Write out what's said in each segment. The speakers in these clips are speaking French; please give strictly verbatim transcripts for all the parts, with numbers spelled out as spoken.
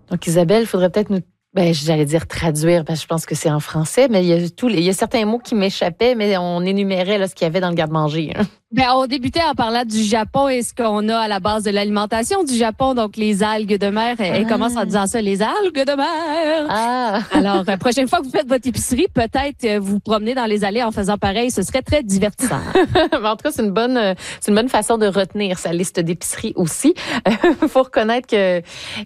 Donc, Isabelle, il faudrait peut-être nous, ben, j'allais dire traduire, parce que je pense que c'est en français, mais il y a, tous les, il y a certains mots qui m'échappaient, mais on énumérait là, ce qu'il y avait dans le garde-manger. Hein. Ben, on débutait en parlant du Japon et ce qu'on a à la base de l'alimentation du Japon, donc les algues de mer. Ah. Elle commence en disant ça, les algues de mer. Ah. Alors, la prochaine fois que vous faites votre épicerie, peut-être vous promener dans les allées en faisant pareil, ce serait très divertissant. En tout cas, c'est une bonne, c'est une bonne façon de retenir sa liste d'épicerie aussi. Il faut reconnaître que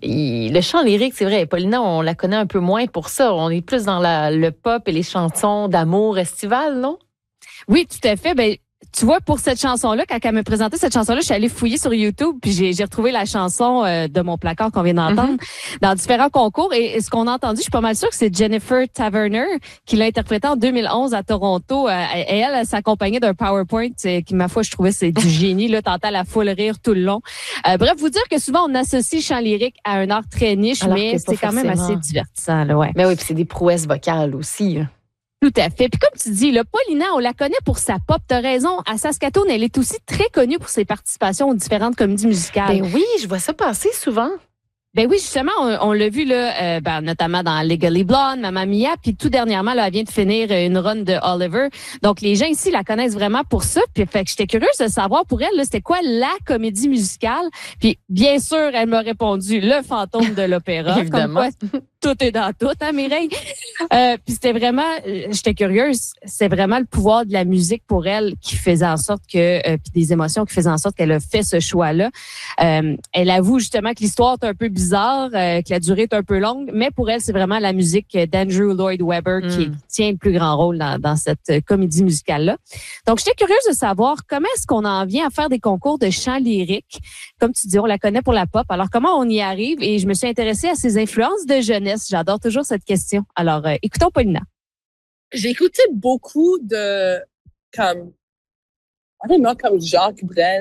le chant lyrique, c'est vrai, Paulina, on la connaît un peu moins pour ça. On est plus dans la, le pop et les chansons d'amour estivales, non? Oui, tout à fait. Ben, tu vois, pour cette chanson-là, quand elle me présentait cette chanson-là, je suis allée fouiller sur YouTube, puis j'ai, j'ai retrouvé la chanson euh, de mon placard qu'on vient d'entendre mm-hmm. dans différents concours. Et, et ce qu'on a entendu, je suis pas mal sûre que c'est Jennifer Taverner qui l'a interprété en deux mille onze à Toronto. Euh, et elle, elle s'accompagnait d'un PowerPoint euh, qui, ma foi, je trouvais c'est du génie. Là, t'entends la foule rire tout le long. Euh, bref, vous dire que souvent, on associe chant lyrique à un art très niche, alors mais c'est quand forcément. Même assez divertissant. Là, ouais. Mais oui, puis c'est des prouesses vocales aussi. Hein. Tout à fait. Puis comme tu dis, là, Paulina, on la connaît pour sa pop. T'as raison. À Saskatoon, elle est aussi très connue pour ses participations aux différentes comédies musicales. Ben oui, je vois ça passer souvent. Ben oui, justement, on, on l'a vu là, euh, ben, notamment dans Legally Blonde, Mamma Mia, puis tout dernièrement, là, elle vient de finir une run de Oliver. Donc les gens ici la connaissent vraiment pour ça. Puis fait que j'étais curieuse de savoir pour elle, là, c'était quoi la comédie musicale. Puis bien sûr, elle m'a répondu Le Fantôme de l'Opéra. Évidemment. Comme quoi, tout est dans tout, hein, Mireille? Euh, puis c'était vraiment, euh, j'étais curieuse, c'est vraiment le pouvoir de la musique pour elle qui faisait en sorte que, euh, puis des émotions qui faisaient en sorte qu'elle a fait ce choix-là. Euh, elle avoue justement que l'histoire est un peu bizarre, euh, que la durée est un peu longue, mais pour elle, c'est vraiment la musique d'Andrew Lloyd Webber mm. qui tient le plus grand rôle dans, dans cette comédie musicale-là. Donc, j'étais curieuse de savoir comment est-ce qu'on en vient à faire des concours de chant lyrique. Comme tu dis, on la connaît pour la pop. Alors, comment on y arrive? Et je me suis intéressée à ses influences de jeunesse. J'adore toujours cette question. Alors, euh, écoutons Paulina. J'ai écouté beaucoup de, comme, I don't know, comme Jacques Brel,